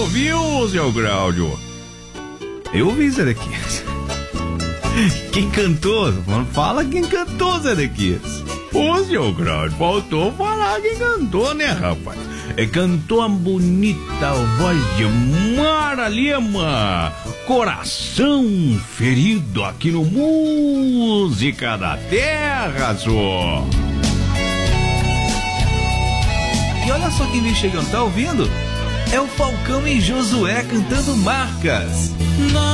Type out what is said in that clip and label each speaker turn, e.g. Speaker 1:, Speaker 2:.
Speaker 1: ouviu, seu Cláudio? Eu ouvi, Zé Dequias. Quem cantou? Fala quem cantou, Zé Dequias. Ô, seu Cláudio, faltou falar quem cantou, né, rapaz? Cantou a bonita voz de Mara Lima, Coração Ferido, aqui no Música da Terra, só.
Speaker 2: E olha só quem vem chegando, tá ouvindo? É o Falcão e Josué cantando Marcas.